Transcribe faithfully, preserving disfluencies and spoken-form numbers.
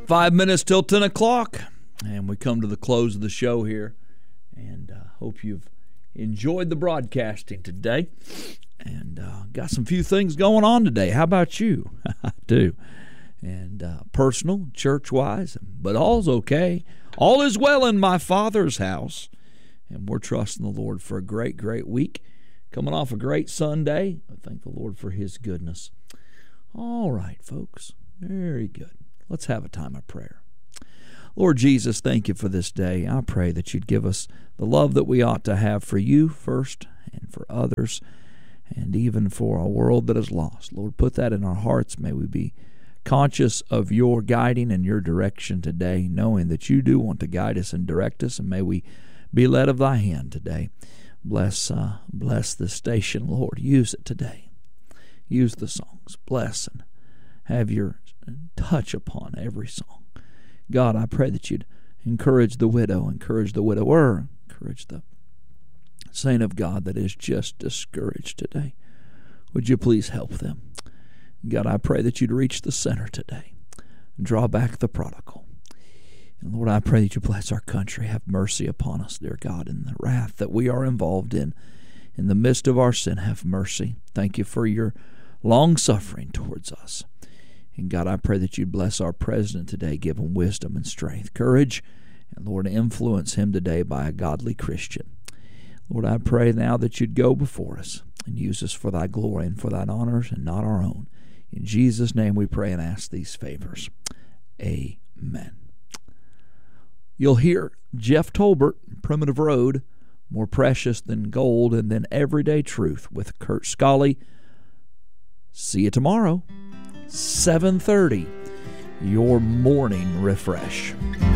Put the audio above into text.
Five minutes till ten o'clock, and we come to the close of the show here. And uh, hope you've enjoyed the broadcasting today, and uh, got some few things going on today. How about you? I do. And uh, personal, church-wise, but all's okay. All is well in my Father's house, and we're trusting the Lord for a great, great week. Coming off a great Sunday, I thank the Lord for His goodness. All right, folks, very good. Let's have a time of prayer. Lord Jesus, thank you for this day. I pray that you'd give us the love that we ought to have for you first and for others and even for a world that is lost. Lord, put that in our hearts. May we be conscious of your guiding and your direction today, knowing that you do want to guide us and direct us, and may we be led of thy hand today. Bless, uh, bless the station, Lord. Use it today. Use the songs. Bless and have your touch upon every song. God, I pray that you'd encourage the widow, encourage the widower, encourage the saint of God that is just discouraged today. Would you please help them? God, I pray that you'd reach the sinner today and draw back the prodigal. And Lord, I pray that you bless our country. Have mercy upon us, dear God, in the wrath that we are involved in. In the midst of our sin, have mercy. Thank you for your long suffering towards us. And God, I pray that you'd bless our president today, give him wisdom and strength, courage, and Lord, influence him today by a godly Christian. Lord, I pray now that you'd go before us and use us for thy glory and for thine honors and not our own. In Jesus' name we pray and ask these favors. Amen. You'll hear Jeff Tolbert, Primitive Road, More Precious Than Gold, and then Everyday Truth with Kurt Scully. See you tomorrow. seven thirty, your morning refresh.